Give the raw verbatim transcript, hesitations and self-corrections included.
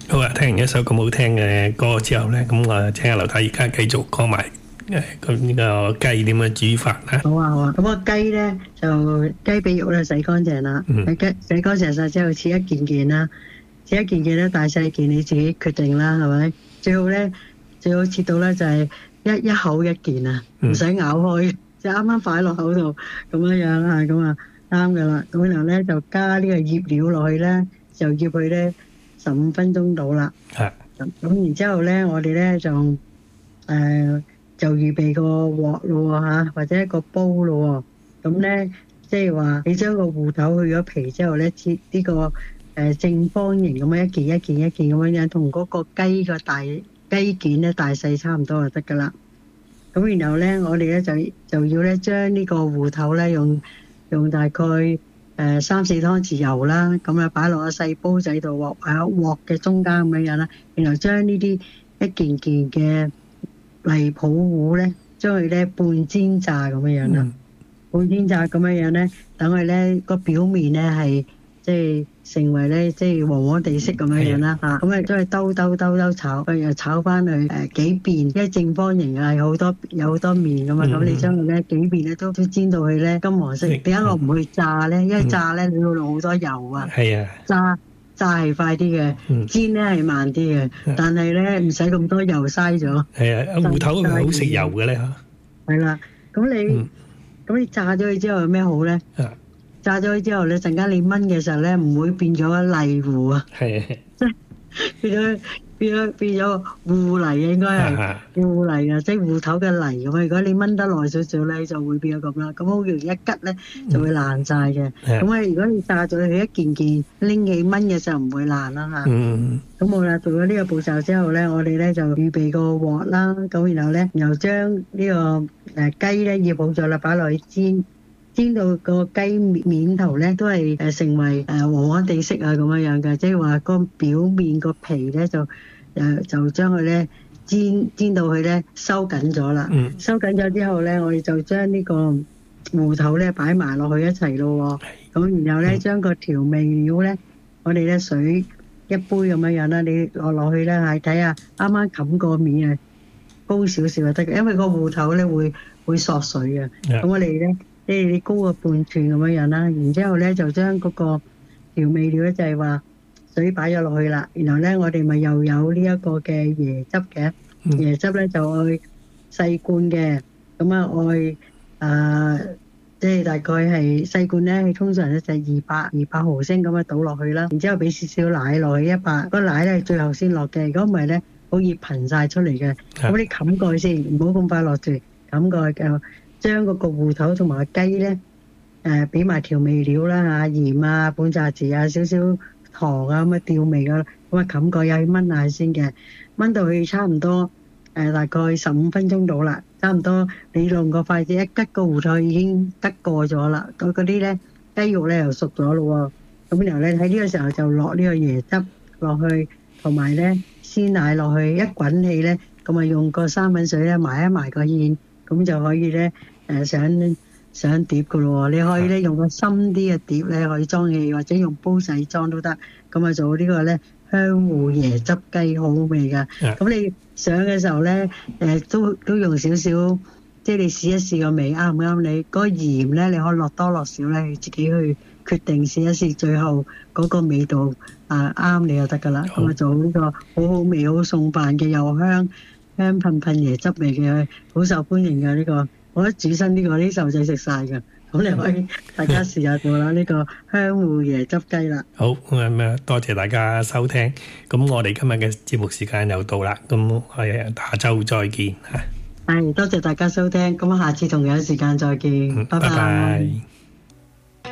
好啊，聽完一首咁好聽嘅歌之後咧，咁我請阿劉太而家繼續講埋誒咁呢個雞點樣煮法啦。 好啊好啊，咁個雞咧就雞髀肉咧洗乾淨啦， 嗯雞洗乾淨晒之後切一件件啦，切一件件咧大細件你自己決定啦，係咪？最好咧最好切到咧就係一一口一件啊，唔使咬開，就啱啱擺落口度咁樣樣啊，咁啊啱噶啦。咁然後咧就加呢個醃料落去咧，就醃佢咧十五分鐘到啦。 係。 咁咁然之後咧，我哋咧就誒就預備個鑊咯嚇，或者一個煲咯。咁咧即係話你將個芋頭去咗皮之後咧，切呢個誒正方形咁樣一件一件一件咁樣樣，同嗰個雞個大雞件咧大細差唔多就得噶啦。咁然後咧，我哋咧就就要咧將呢個芋頭咧用用大概誒三四湯匙油啦，咁啊擺落個細煲仔度鑊喺鑊嘅中間咁樣樣啦。然後將呢啲一件件嘅荔浦芋咧，將佢咧半煎炸咁樣樣啦。半煎炸咁樣樣咧，等佢咧個表面咧係即係成為咧即係黃黃地色咁樣樣啦嚇。咁啊將佢兜兜兜兜炒，佢又炒翻去誒幾遍，因為正方形係好多有好多面咁啊。咁你將佢咧幾遍咧都都煎到佢咧金黃色。點解我唔去炸咧？因為炸咧你要用好多油啊。 係啊。 炸炸係快啲嘅，煎咧係慢啲嘅，但係咧唔使咁多油嘥咗。 係啊，芋頭係咪好食油嘅咧嚇？係啦，咁你咁你炸咗佢之後有咩好咧？炸咗佢之後咧，陣間你炆嘅時候咧，唔會變咗泥糊啊。係啊，即係變咗變咗變咗芋泥啊，應該係芋泥啊，即係芋頭嘅泥咁啊。如果你炆得耐少少咧，就會變咗咁啦。咁好容易一吉咧就會爛晒嘅。咁啊，如果你炸咗佢一件件拎起炆嘅時候唔會爛啦嚇。嗯。咁好啦，做咗呢個步驟之後咧，我哋咧就預備個鑊啦。咁然後咧，又將呢個誒雞咧醃好咗啦，擺落去煎。煎到個雞面頭咧都係誒成為誒黃黃地色啊咁樣樣嘅，即係話個表面個皮咧就誒就將佢咧煎煎到佢咧收緊咗啦。嗯。收緊咗之後咧，我哋就將呢個芋頭咧擺埋落去一齊咯。咁然後咧將個調味料咧，我哋咧水一杯咁樣樣啦，你落落去咧係睇下啱啱冚個面啊高少少就得嘅，因為個芋頭咧會會索水嘅。咁我哋咧。即係你高個半寸咁樣樣啦，然之後咧就將嗰個調味料咧就係話水擺咗落去啦，然後咧我哋咪又有呢一個嘅椰汁嘅，椰汁咧就愛細罐嘅，咁啊愛誒即係大概係細罐咧，通常咧就係二百二百毫升咁樣倒落去啦，然之後俾少少奶落去一百，個奶咧最後先落嘅，如果唔係咧好易噴曬出嚟嘅，咁你冚蓋先，唔好咁快落住，冚蓋嘅。將嗰個芋頭同埋雞咧，誒俾埋調味料啦嚇，鹽啊、半扎匙啊、少少糖啊咁啊調味噶啦，咁啊冚蓋又要燜下先嘅，燜到佢差唔多誒、呃、大概十五分鐘到啦，差唔多你用個筷子一吉個芋頭已經得過咗啦，咁嗰啲咧雞肉咧又熟咗咯喎，咁然後咧喺呢個時候就落呢個椰汁落去，同埋咧鮮奶落去，一滾起咧，咁啊用個生粉水咧埋一埋個芡，咁就可以咧。誒上上碟噶咯喎，你可以咧用個深啲嘅碟咧可以裝氣，或者用煲仔裝都得。咁啊做呢個咧香芋椰汁雞好好味噶。咁你上嘅時候咧誒都都用少少，即係你試一試個味啱唔啱你。嗰個鹽咧你可以落多落少咧，你自己去決定試一試，最後嗰個味道啊啱你就得噶啦。咁啊做呢個好好味好餸飯嘅，又香香噴噴椰汁味嘅，好受歡迎嘅呢個。我覺得煮身呢個啲細路仔食晒㗎，咁你可以大家試下做啦，呢個香芋椰汁雞啦。好，咁啊多謝大家收聽，咁我哋今日嘅節目時間又到啦，咁我哋下週再見嚇。係，多謝大家收聽，咁下次同樣時間再見，拜拜。